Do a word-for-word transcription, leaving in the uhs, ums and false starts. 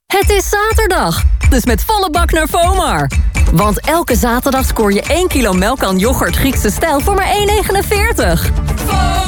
Het is zaterdag, dus met volle bak naar FOMAR. Want elke zaterdag scoor je één kilo melk aan yoghurt Griekse stijl voor maar één negenenveertig.